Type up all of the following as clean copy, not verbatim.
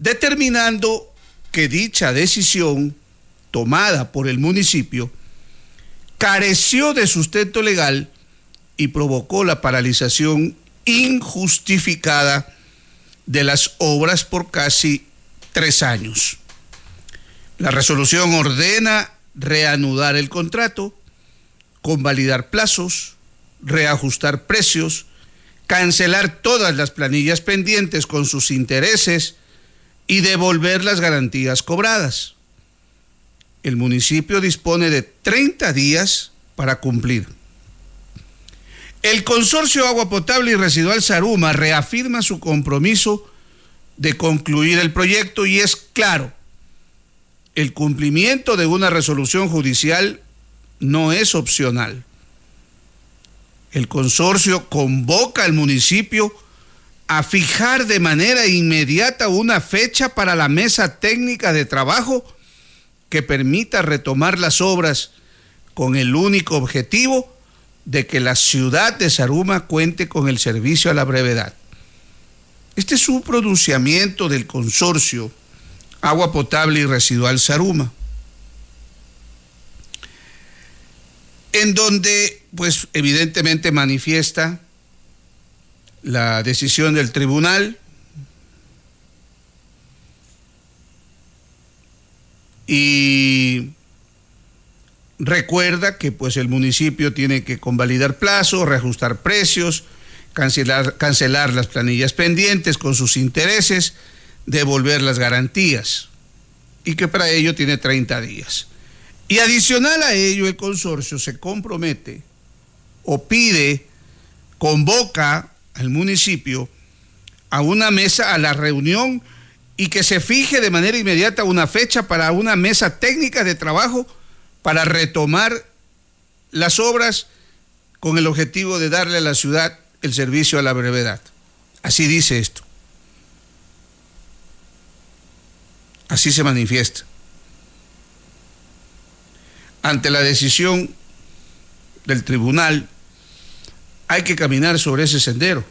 determinando que dicha decisión tomada por el municipio careció de sustento legal y provocó la paralización injustificada de las obras por casi 3 años. La resolución ordena reanudar el contrato, convalidar plazos, reajustar precios, cancelar todas las planillas pendientes con sus intereses y devolver las garantías cobradas. El municipio dispone de 30 días para cumplir. El Consorcio Agua Potable y Residual Zaruma reafirma su compromiso de concluir el proyecto y es claro, el cumplimiento de una resolución judicial no es opcional. El consorcio convoca al municipio a fijar de manera inmediata una fecha para la mesa técnica de trabajo que permita retomar las obras con el único objetivo de que la ciudad de Zaruma cuente con el servicio a la brevedad. Este es un pronunciamiento del consorcio Agua Potable y Residual Zaruma, en donde, pues, evidentemente manifiesta la decisión del tribunal y recuerda que, pues, el municipio tiene que convalidar plazos, reajustar precios, cancelar las planillas pendientes con sus intereses, devolver las garantías y que para ello tiene 30 días. Y adicional a ello, el consorcio se compromete o pide, convoca al municipio a una mesa, a la reunión, y que se fije de manera inmediata una fecha para una mesa técnica de trabajo para retomar las obras con el objetivo de darle a la ciudad el servicio a la brevedad. Así dice esto. Así se manifiesta. Ante la decisión del tribunal, hay que caminar sobre ese sendero.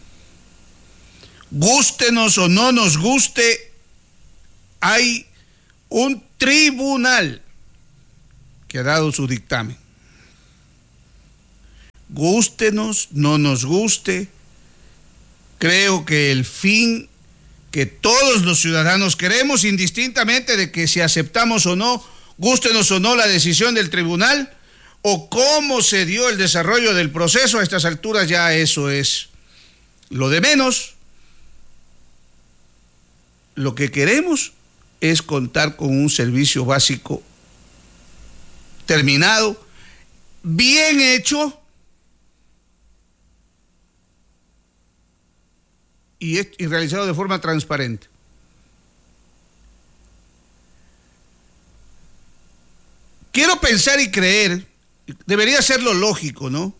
Gústenos o no nos guste, hay un tribunal que ha dado su dictamen. Gústenos, no nos guste, creo que el fin que todos los ciudadanos queremos, indistintamente de que si aceptamos o no, gústenos o no la decisión del tribunal, o cómo se dio el desarrollo del proceso, a estas alturas ya eso es lo de menos. Lo que queremos es contar con un servicio básico terminado, bien hecho y realizado de forma transparente. Quiero pensar y creer, debería ser lo lógico, ¿no?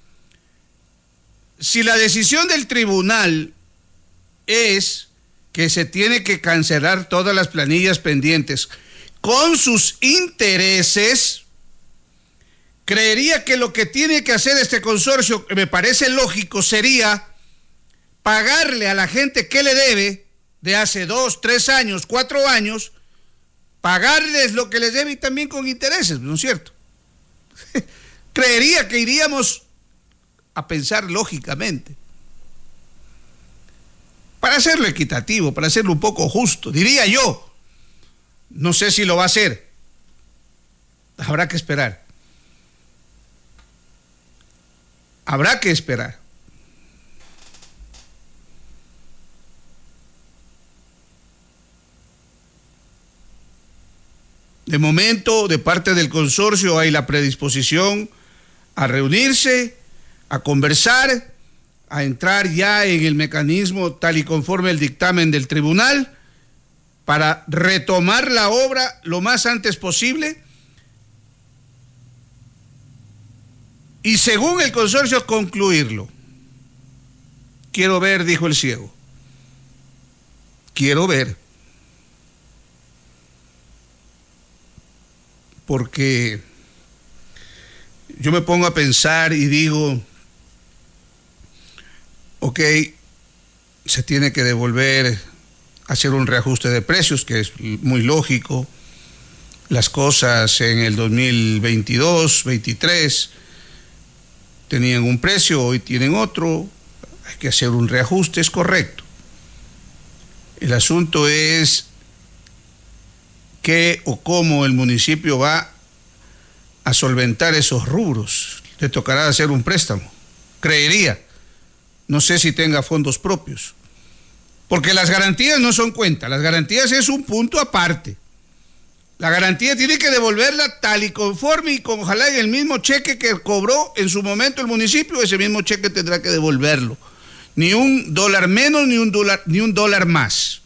Si la decisión del tribunal es que se tiene que cancelar todas las planillas pendientes con sus intereses, creería que lo que tiene que hacer este consorcio, que me parece lógico, sería pagarle a la gente que le debe de hace 2, 3 años, 4 años, pagarles lo que les debe y también con intereses, ¿no es cierto? Creería que iríamos a pensar lógicamente. Para hacerlo equitativo, para hacerlo un poco justo, diría yo. No sé si lo va a hacer. Habrá que esperar. Habrá que esperar. De momento, de parte del consorcio hay la predisposición a reunirse, a conversar, a entrar ya en el mecanismo tal y conforme el dictamen del tribunal para retomar la obra lo más antes posible y, según el consorcio, concluirlo. Quiero ver, dijo el ciego. Quiero ver. Porque yo me pongo a pensar y digo, ok, se tiene que devolver hacer un reajuste de precios, que es muy lógico. Las cosas en el 2022, 23 tenían un precio, hoy tienen otro, hay que hacer un reajuste, es correcto. El asunto es qué o cómo el municipio va a solventar esos rubros. Le tocará hacer un préstamo, creería. No sé si tenga fondos propios. Porque las garantías no son cuenta, las garantías es un punto aparte. La garantía tiene que devolverla tal y conforme y con, ojalá en el mismo cheque que cobró en su momento el municipio, ese mismo cheque tendrá que devolverlo. Ni $1 menos, ni un dólar más.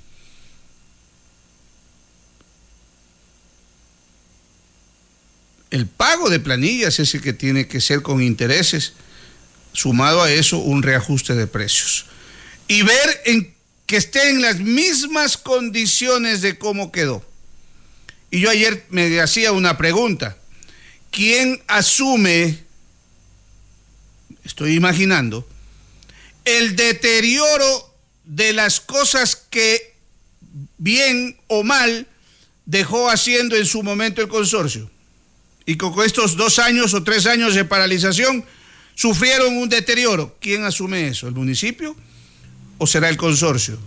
El pago de planillas es el que tiene que ser con intereses, sumado a eso un reajuste de precios. Y ver que esté en las mismas condiciones de cómo quedó. Y yo ayer me hacía una pregunta. ¿Quién asume, estoy imaginando, el deterioro de las cosas que bien o mal dejó haciendo en su momento el consorcio? Y con estos 2 años o 3 años de paralización sufrieron un deterioro. ¿Quién asume eso? ¿El municipio o será el consorcio?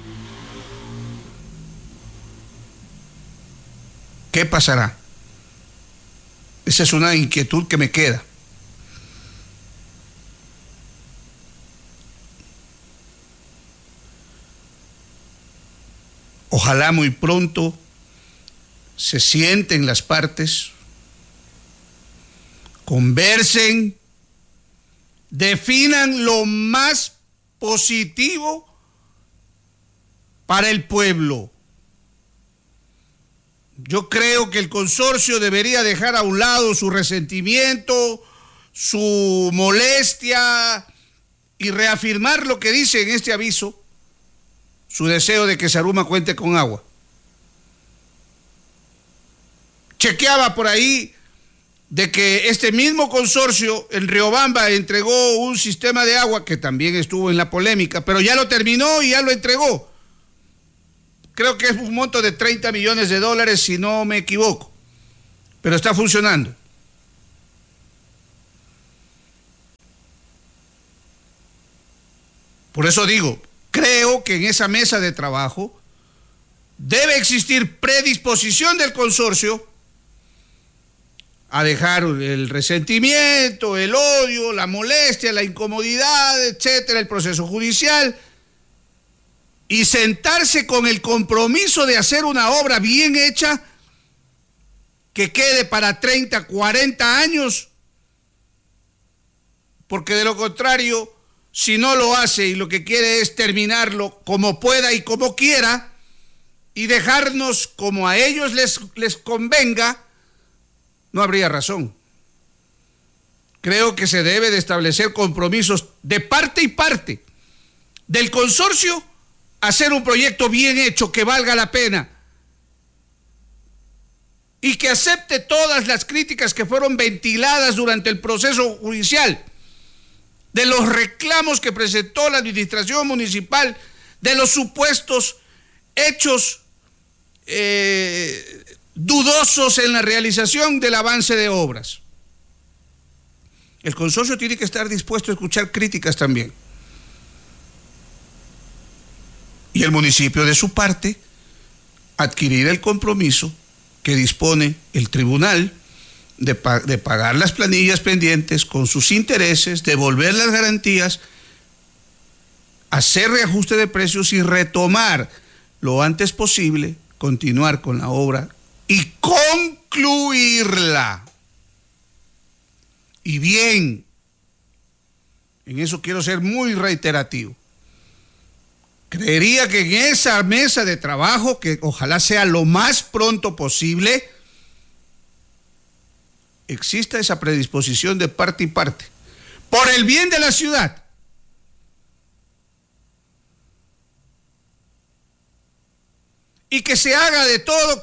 ¿Qué pasará? Esa es una inquietud que me queda. Ojalá muy pronto se sienten las partes, conversen, definan lo más positivo para el pueblo. Yo creo que el consorcio debería dejar a un lado su resentimiento, su molestia y reafirmar lo que dice en este aviso, su deseo de que Zaruma cuente con agua. Chequeaba por ahí de que este mismo consorcio en Riobamba entregó un sistema de agua que también estuvo en la polémica, pero ya lo terminó y ya lo entregó. Creo que es un monto de $30 millones, si no me equivoco, pero está funcionando. Por eso digo, creo que en esa mesa de trabajo debe existir predisposición del consorcio a dejar el resentimiento, el odio, la molestia, la incomodidad, etcétera, el proceso judicial, y sentarse con el compromiso de hacer una obra bien hecha que quede para 30, 40 años, porque de lo contrario, si no lo hace y lo que quiere es terminarlo como pueda y como quiera y dejarnos como a ellos les convenga, no habría razón. Creo que se debe de establecer compromisos de parte y parte del consorcio, hacer un proyecto bien hecho que valga la pena y que acepte todas las críticas que fueron ventiladas durante el proceso judicial, de los reclamos que presentó la administración municipal, de los supuestos hechos dudosos en la realización del avance de obras. El consorcio tiene que estar dispuesto a escuchar críticas también. Y el municipio, de su parte, adquirir el compromiso que dispone el tribunal de pagar las planillas pendientes con sus intereses, devolver las garantías, hacer reajuste de precios y retomar lo antes posible, continuar con la obra y concluirla. Y bien, en eso quiero ser muy reiterativo. Creería que en esa mesa de trabajo, que ojalá sea lo más pronto posible, exista esa predisposición de parte y parte, por el bien de la ciudad. Y que se haga de todo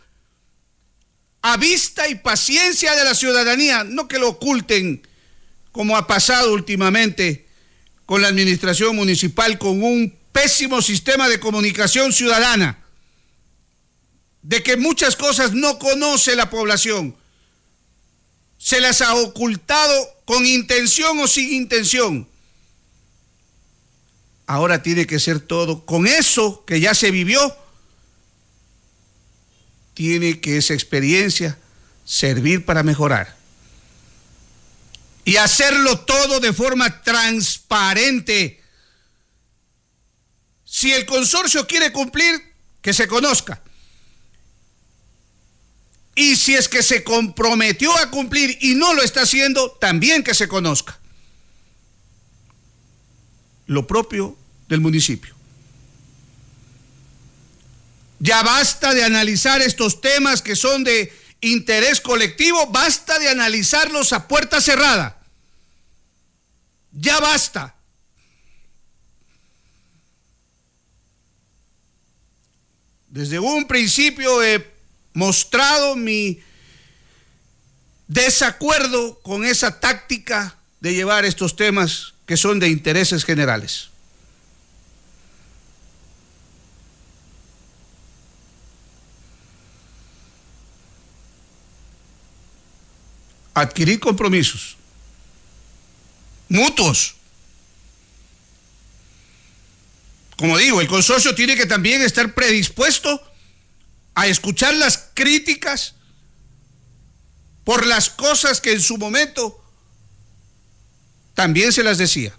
a vista y paciencia de la ciudadanía, no que lo oculten como ha pasado últimamente con la administración municipal, con un pésimo sistema de comunicación ciudadana, de que muchas cosas no conoce la población, se las ha ocultado con intención o sin intención. Ahora tiene que ser todo, con eso que ya se vivió, tiene que esa experiencia servir para mejorar. Y hacerlo todo de forma transparente. Si el consorcio quiere cumplir, que se conozca. Y si es que se comprometió a cumplir y no lo está haciendo, también que se conozca. Lo propio del municipio. Ya basta de analizar estos temas que son de interés colectivo, basta de analizarlos a puerta cerrada. Ya basta. Desde un principio he mostrado mi desacuerdo con esa táctica de llevar estos temas que son de intereses generales. Adquirir compromisos mutuos. Como digo, el consorcio tiene que también estar predispuesto a escuchar las críticas por las cosas que en su momento también se las decía.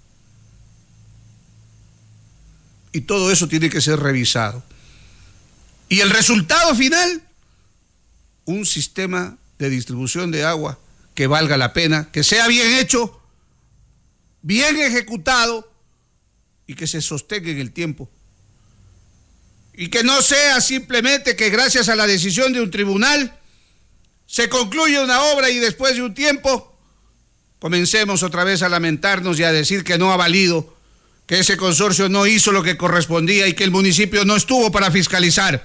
Y todo eso tiene que ser revisado. Y el resultado final, un sistema de distribución de agua que valga la pena, que sea bien hecho, bien ejecutado y que se sostenga en el tiempo. Y que no sea simplemente que gracias a la decisión de un tribunal se concluye una obra y después de un tiempo comencemos otra vez a lamentarnos y a decir que no ha valido, que ese consorcio no hizo lo que correspondía y que el municipio no estuvo para fiscalizar.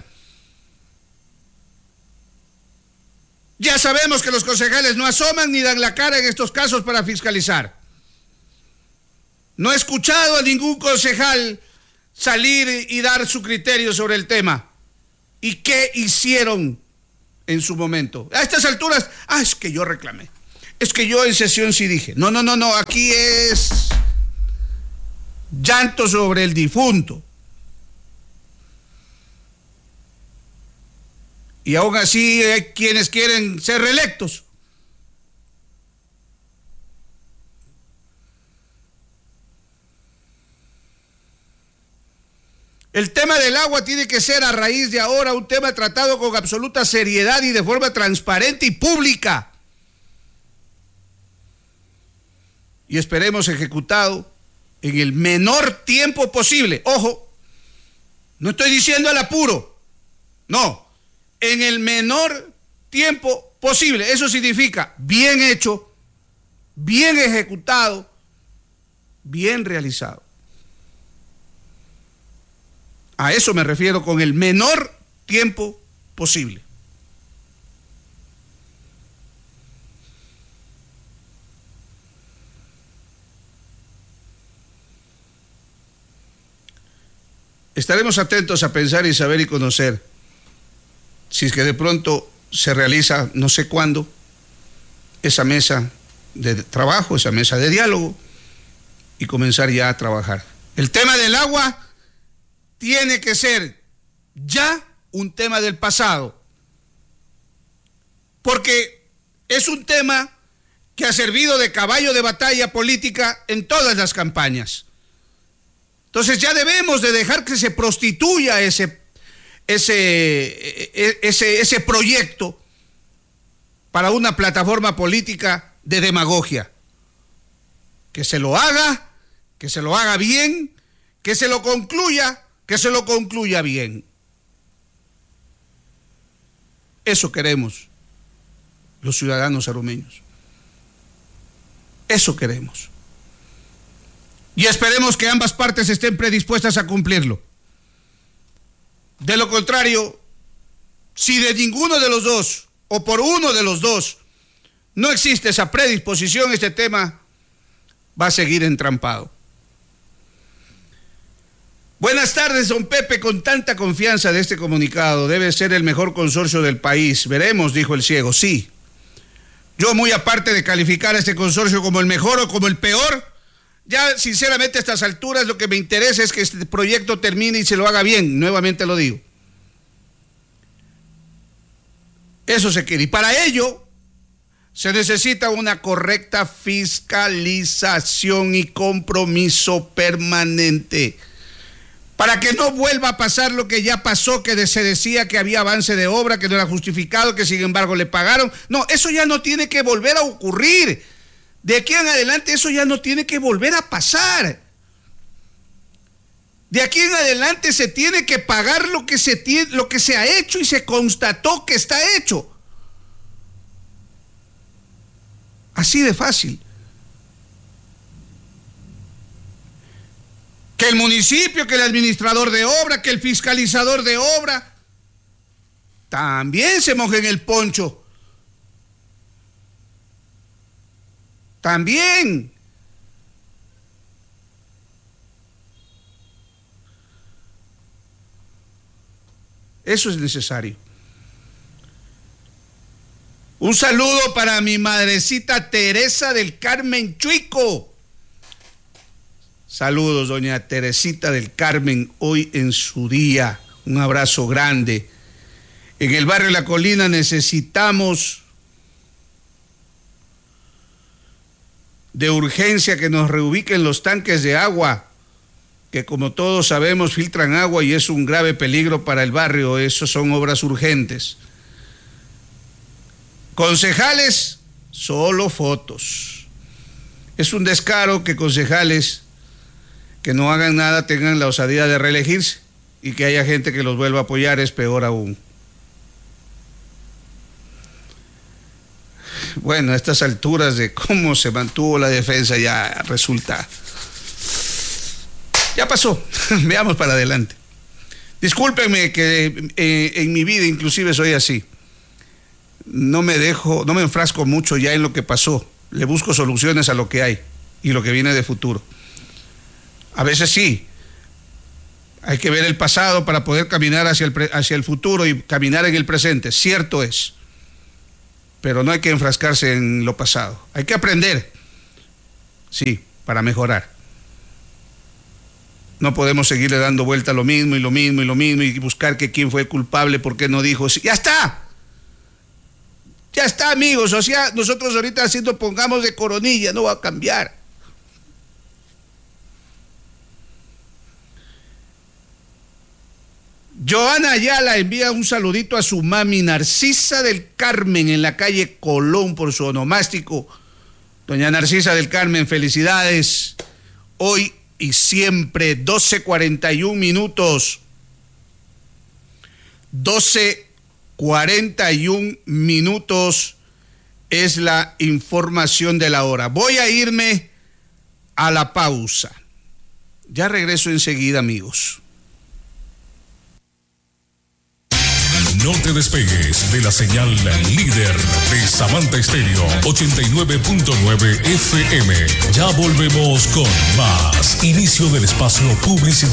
Ya sabemos que los concejales no asoman ni dan la cara en estos casos para fiscalizar. No he escuchado a ningún concejal salir y dar su criterio sobre el tema. ¿Y qué hicieron en su momento? A estas alturas, es que yo reclamé. Es que yo en sesión sí dije. No, aquí es llanto sobre el difunto. Y aún así hay quienes quieren ser reelectos. El tema del agua tiene que ser a raíz de ahora un tema tratado con absoluta seriedad y de forma transparente y pública. Y esperemos ejecutado en el menor tiempo posible. Ojo, no estoy diciendo al apuro, no, en el menor tiempo posible. Eso significa bien hecho, bien ejecutado, bien realizado. A eso me refiero con el menor tiempo posible. Estaremos atentos a pensar y saber y conocer si es que de pronto se realiza, no sé cuándo, esa mesa de trabajo, esa mesa de diálogo y comenzar ya a trabajar. El tema del agua tiene que ser ya un tema del pasado, porque es un tema que ha servido de caballo de batalla política en todas las campañas. Entonces ya debemos de dejar que se prostituya ese proyecto para una plataforma política de demagogia. Que se lo haga bien, que se lo concluya bien. Eso queremos los ciudadanos arumeños. Eso queremos. Y esperemos que ambas partes estén predispuestas a cumplirlo. De lo contrario, si de ninguno de los dos, o por uno de los dos, no existe esa predisposición, este tema va a seguir entrampado. Buenas tardes, don Pepe. Con tanta confianza de este comunicado, debe ser el mejor consorcio del país. Veremos, dijo el ciego. Sí. Yo, muy aparte de calificar a este consorcio como el mejor o como el peor, ya sinceramente a estas alturas lo que me interesa es que este proyecto termine y se lo haga bien. Nuevamente lo digo. Eso se quiere. Y para ello se necesita una correcta fiscalización y compromiso permanente para que no vuelva a pasar lo que ya pasó, que se decía que había avance de obra, que no era justificado, que sin embargo le pagaron. No, eso ya no tiene que volver a ocurrir. De aquí en adelante eso ya no tiene que volver a pasar. De aquí en adelante se tiene que pagar lo que se ha hecho y se constató que está hecho. Así de fácil. Que el municipio, que el administrador de obra, que el fiscalizador de obra también se mojen el poncho. También. Eso es necesario. Un saludo para mi madrecita Teresa del Carmen Chuico. Saludos, doña Teresita del Carmen, hoy en su día. Un abrazo grande. En el barrio La Colina necesitamos de urgencia que nos reubiquen los tanques de agua, que como todos sabemos filtran agua y es un grave peligro para el barrio. Eso son obras urgentes. Concejales, solo fotos. Es un descaro que concejales que no hagan nada tengan la osadía de reelegirse y que haya gente que los vuelva a apoyar, es peor aún. Bueno, a estas alturas de cómo se mantuvo la defensa ya resulta... Ya pasó, veamos para adelante. Discúlpenme que en mi vida inclusive soy así. No me enfrasco mucho ya en lo que pasó. Le busco soluciones a lo que hay y lo que viene de futuro. A veces sí, hay que ver el pasado para poder caminar hacia el futuro y caminar en el presente, cierto es. Pero no hay que enfrascarse en lo pasado. Hay que aprender, sí, para mejorar. No podemos seguirle dando vuelta a lo mismo y buscar que quién fue el culpable, por qué no dijo. ¡Ya está! Ya está, amigos. O sea, nosotros ahorita haciendo pongamos de coronilla, no va a cambiar. Joana Ayala envía un saludito a su mami Narcisa del Carmen en la calle Colón por su onomástico. Doña Narcisa del Carmen, felicidades. Hoy y siempre, 12:41 minutos. 12:41 minutos es la información de la hora. Voy a irme a la pausa. Ya regreso enseguida, amigos. No te despegues de la señal líder de Samantha Estéreo 89.9 FM. Ya volvemos con más. Inicio del espacio publicitario.